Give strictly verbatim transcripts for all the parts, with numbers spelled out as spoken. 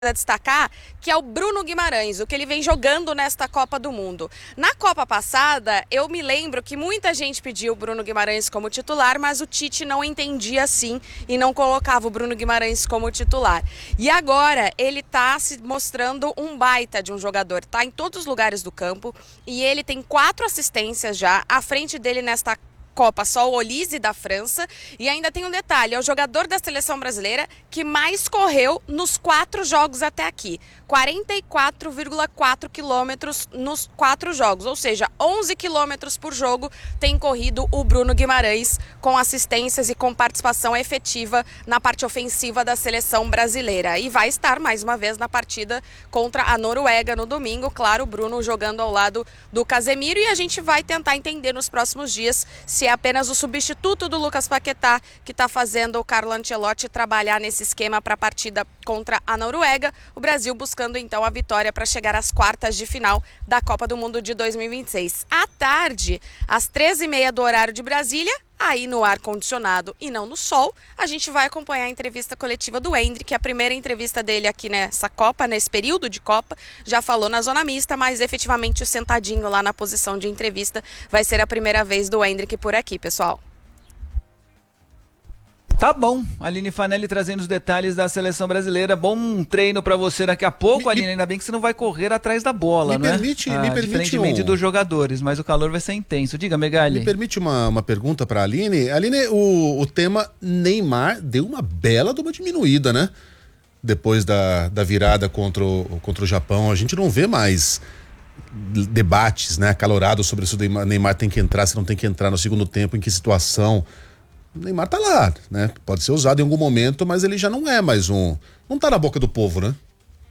destacar, que é o Bruno Guimarães, o que ele vem jogando nesta Copa do Mundo. Na Copa passada, eu me lembro que muita gente pediu o Bruno Guimarães como titular, mas o Tite não entendia assim e não colocava o Bruno Guimarães como titular. E agora ele tá se mostrando um baita de um jogador, tá em todos os lugares do campo e ele tem quatro assistências já, à frente dele nesta Copa, só o Olise da França. E ainda tem um detalhe, é o jogador da seleção brasileira que mais correu nos quatro jogos até aqui, quarenta e quatro vírgula quatro quilômetros nos quatro jogos, ou seja, onze quilômetros por jogo tem corrido o Bruno Guimarães, com assistências e com participação efetiva na parte ofensiva da seleção brasileira, e vai estar mais uma vez na partida contra a Noruega no domingo, claro, o Bruno jogando ao lado do Casemiro, e a gente vai tentar entender nos próximos dias se é apenas o substituto do Lucas Paquetá que está fazendo o Carlo Ancelotti trabalhar nesse esquema para a partida contra a Noruega. O Brasil buscando então a vitória para chegar às quartas de final da Copa do Mundo de dois mil e vinte e seis. À tarde, às treze e meia do horário de Brasília, aí no ar-condicionado e não no sol, a gente vai acompanhar a entrevista coletiva do Endrick, a primeira entrevista dele aqui nessa Copa, nesse período de Copa, já falou na zona mista, mas efetivamente sentadinho lá na posição de entrevista, vai ser a primeira vez do Endrick por aqui, pessoal. Tá bom, Aline Fanelli trazendo os detalhes da seleção brasileira. Bom treino pra você daqui a pouco, me, Aline. Ainda bem que você não vai correr atrás da bola, me né? Permite, ah, me permite diferentemente um... dos jogadores, mas o calor vai ser intenso. Diga, Megali. Me permite uma, uma pergunta pra Aline. Aline, o, o tema Neymar deu uma bela de uma diminuída, né? Depois da, da virada contra o, contra o Japão, a gente não vê mais debates, né, acalorados sobre se o Neymar, Neymar tem que entrar, se não tem que entrar no segundo tempo, em que situação. O Neymar tá lá, né? Pode ser usado em algum momento, mas ele já não é mais um... Não tá na boca do povo, né?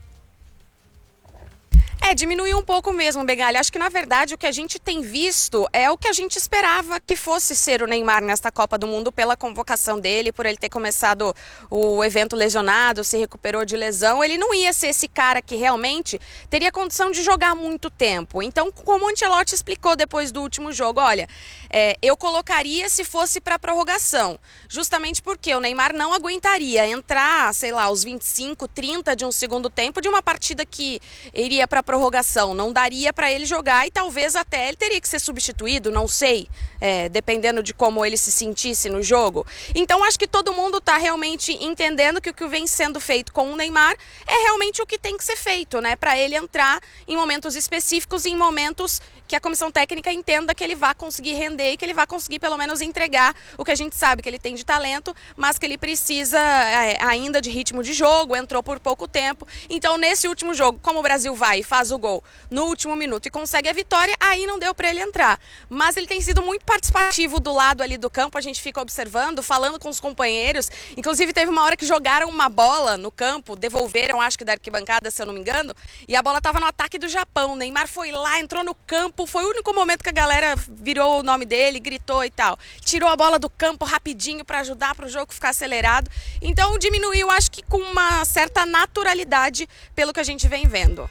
É, diminuiu um pouco mesmo, Begali. Acho que, na verdade, o que a gente tem visto é o que a gente esperava que fosse ser o Neymar nesta Copa do Mundo pela convocação dele, por ele ter começado o evento lesionado, se recuperou de lesão. Ele não ia ser esse cara que realmente teria condição de jogar muito tempo. Então, como o Ancelotti explicou depois do último jogo, olha, é, eu colocaria se fosse para prorrogação, justamente porque o Neymar não aguentaria entrar, sei lá, aos vinte e cinco, trinta de um segundo tempo de uma partida que iria para prorrogação, não daria para ele jogar e talvez até ele teria que ser substituído, não sei, é, dependendo de como ele se sentisse no jogo. Então acho que todo mundo está realmente entendendo que o que vem sendo feito com o Neymar é realmente o que tem que ser feito, né? Para ele entrar em momentos específicos, em momentos que a comissão técnica entenda que ele vai conseguir render e que ele vai conseguir pelo menos entregar o que a gente sabe que ele tem de talento, mas que ele precisa é, ainda de ritmo de jogo, entrou por pouco tempo. Então nesse último jogo, como o Brasil vai e faz o gol no último minuto e consegue a vitória, aí não deu para ele entrar. Mas ele tem sido muito participativo do lado ali do campo, a gente fica observando, falando com os companheiros. Inclusive teve uma hora que jogaram uma bola no campo, devolveram, acho que da arquibancada, se eu não me engano, e a bola estava no ataque do Japão. O Neymar foi lá, entrou no campo, foi o único momento que a galera virou o nome dele, gritou e tal. Tirou a bola do campo rapidinho para ajudar para o jogo ficar acelerado. Então diminuiu, acho que com uma certa naturalidade, pelo que a gente vem vendo.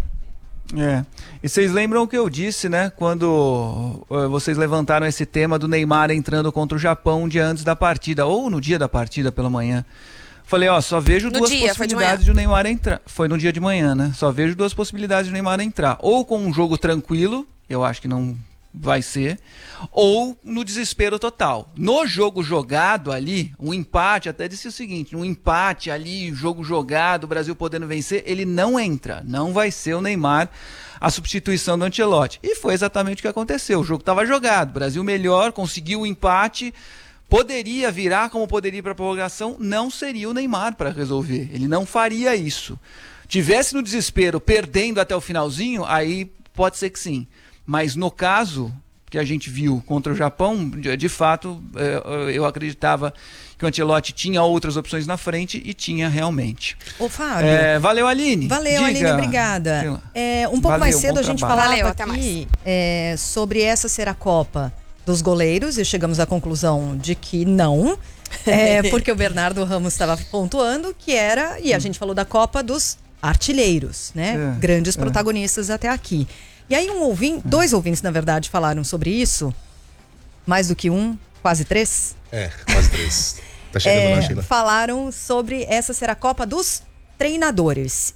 É, e vocês lembram o que eu disse, né, quando uh, vocês levantaram esse tema do Neymar entrando contra o Japão um dia antes da partida, ou no dia da partida pela manhã. Falei, ó, só vejo no duas dia, possibilidades de, de o Neymar entrar. Foi no dia de manhã, né? Só vejo duas possibilidades de o Neymar entrar. Ou com um jogo tranquilo, eu acho que não vai ser, ou no desespero total. No jogo jogado ali, um empate, até disse o seguinte, um empate ali, jogo jogado, o Brasil podendo vencer, ele não entra, não vai ser o Neymar a substituição do Ancelotti. E foi exatamente o que aconteceu, o jogo estava jogado, o Brasil melhor, conseguiu o empate, poderia virar como poderia ir para a prorrogação, não seria o Neymar para resolver, ele não faria isso. Tivesse no desespero, perdendo até o finalzinho, aí pode ser que sim. Mas no caso que a gente viu contra o Japão, de, de fato, eu acreditava que o Ancelotti tinha outras opções na frente e tinha realmente. Ô, Fábio. É, valeu, Aline. Valeu, Diga. Aline, obrigada. É, um pouco valeu, mais cedo a gente trabalho. falava valeu, aqui é, sobre essa ser a Copa dos goleiros e chegamos à conclusão de que não, é, porque o Bernardo Ramos estava pontuando que era, e a gente falou da Copa dos artilheiros, né? É, Grandes é. protagonistas até aqui. E aí um ouvinte, dois ouvintes, na verdade, falaram sobre isso. Mais do que um, quase três. É, quase três. Tá chegando é, lá, Sheila. Falaram sobre essa ser a Copa dos treinadores.